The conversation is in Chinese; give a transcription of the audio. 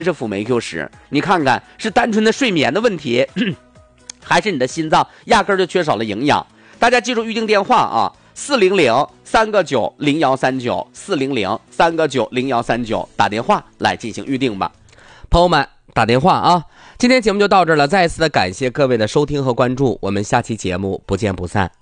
是辅酶 Q10，你看看是单纯的睡眠的问题，还是你的心脏压根儿就缺少了营养？大家记住预定电话啊，400-3个9-0139，400-3个9-0139，打电话来进行预定吧。朋友们打电话啊！今天节目就到这儿了，再一次的感谢各位的收听和关注，我们下期节目不见不散。